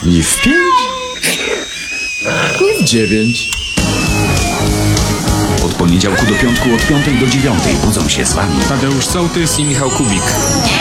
Nie w 5, nie w 9. Od poniedziałku do piątku od 5 do 9 budzą się z wami Tadeusz Sołtys i Michał Kubik.